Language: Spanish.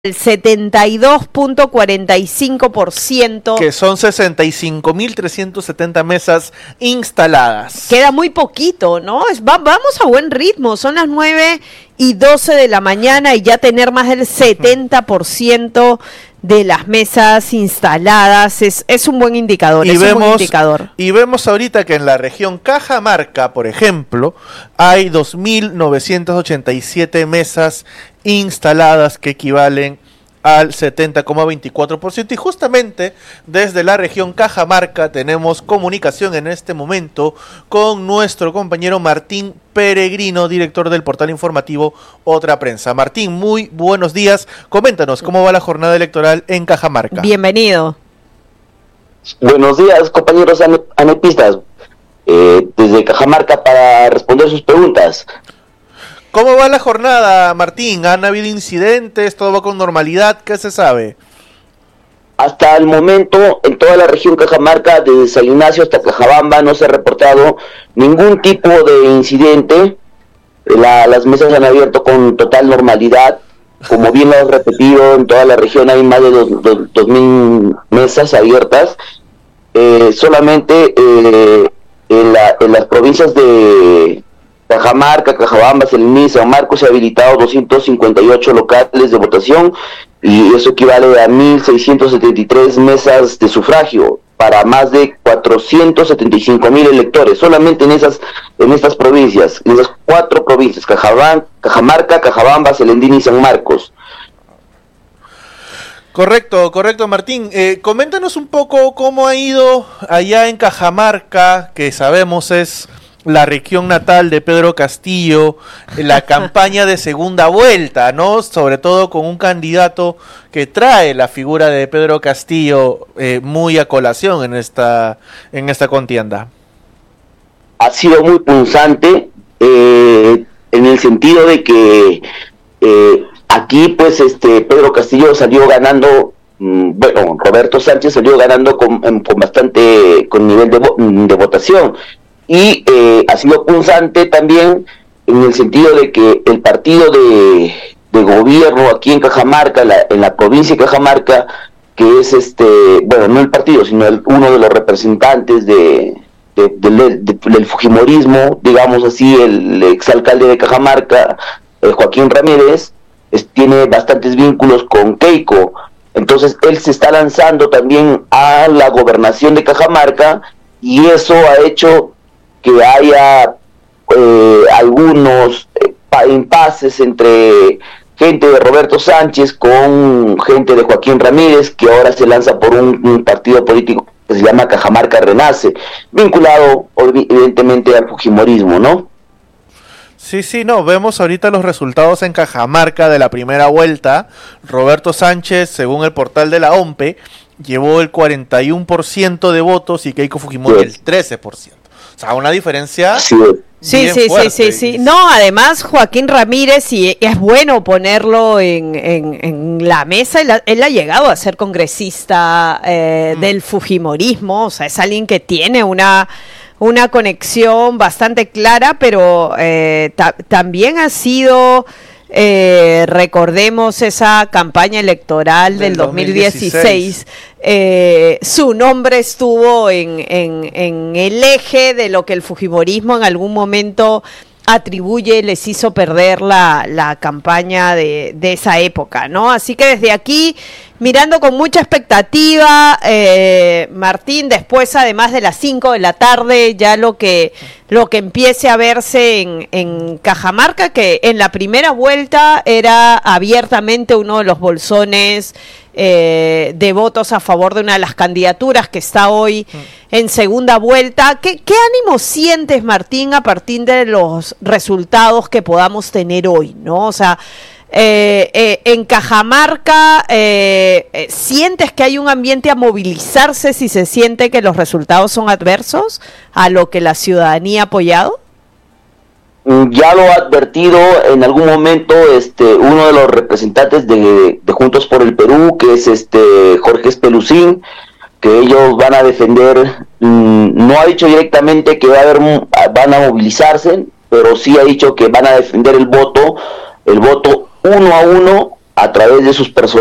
el 72.45%. Que son 65.370 mesas instaladas. Queda muy poquito, ¿no? Vamos a buen ritmo, son las 9:12 de la mañana y ya tener más del 70% de las mesas instaladas es un buen indicador, un buen indicador. Y vemos ahorita que en la región Cajamarca, por ejemplo, hay 2.987 mesas instaladas que equivalen al 70,24%, y justamente desde la región Cajamarca tenemos comunicación en este momento con nuestro compañero Martín Peregrino, director del portal informativo Otra Prensa. Martín, muy buenos días, coméntanos cómo va la jornada electoral en Cajamarca. Bienvenido. Buenos días, compañeros anepistas, desde Cajamarca para responder sus preguntas. ¿Cómo va la jornada, Martín? ¿Han habido incidentes? ¿Todo va con normalidad? ¿Qué se sabe? Hasta el momento, en toda la región Cajamarca, desde San Ignacio hasta Cajabamba, no se ha reportado ningún tipo de incidente. Las mesas han abierto con total normalidad. Como bien lo has repetido, en toda la región hay más de 2.000 mesas abiertas. Solamente en las provincias de Cajamarca, Cajabamba, Saliní, San Marcos se ha habilitado 258 locales de votación, y eso equivale a 1.673 mesas de sufragio para más de 475.000 electores, solamente en estas provincias, en esas 4 provincias, Cajamarca, Cajabamba, Selendín y San Marcos. Correcto, Martín. Coméntanos un poco cómo ha ido allá en Cajamarca, que sabemos es la región natal de Pedro Castillo, la campaña de segunda vuelta, ¿no? Sobre todo con un candidato que trae la figura de Pedro Castillo muy a colación en esta contienda. Ha sido muy punzante en el sentido de que aquí pues Pedro Castillo salió ganando, Roberto Sánchez salió ganando con nivel de votación. Y ha sido punzante también en el sentido de que el partido de gobierno aquí en Cajamarca, en la provincia de Cajamarca, que es no el partido, sino uno de los representantes del fujimorismo, digamos así, el exalcalde de Cajamarca, Joaquín Ramírez, tiene bastantes vínculos con Keiko. Entonces él se está lanzando también a la gobernación de Cajamarca, y eso ha hecho que haya algunos impases entre gente de Roberto Sánchez con gente de Joaquín Ramírez, que ahora se lanza por un partido político que se llama Cajamarca Renace, vinculado evidentemente al fujimorismo, ¿no? Sí, no, vemos ahorita los resultados en Cajamarca de la primera vuelta. Roberto Sánchez, según el portal de la OMPE, llevó el 41% de votos y Keiko Fujimori el 13%. O sea, una diferencia. Sí. No, además Joaquín Ramírez, y es bueno ponerlo en la mesa, él ha llegado a ser congresista del fujimorismo, o sea, es alguien que tiene una conexión bastante clara, pero también ha sido, recordemos esa campaña electoral del 2016. Su nombre estuvo en el eje de lo que el fujimorismo en algún momento les hizo perder la campaña de esa época, ¿no? Así que desde aquí, mirando con mucha expectativa, Martín, después además de las 5 de la tarde, ya lo que empiece a verse en Cajamarca, que en la primera vuelta era abiertamente uno de los bolsones de votos a favor de una de las candidaturas que está hoy en segunda vuelta. ¿Qué ánimo sientes, Martín, a partir de los resultados que podamos tener hoy, ¿no? O sea, en Cajamarca, ¿sientes que hay un ambiente a movilizarse si se siente que los resultados son adversos a lo que la ciudadanía ha apoyado? Ya lo ha advertido en algún momento uno de los representantes de Juntos por el Perú, que es Jorge Espelucín, que ellos van a defender, no ha dicho directamente que van a movilizarse, pero sí ha dicho que van a defender el voto 1 a 1 a través de sus personajes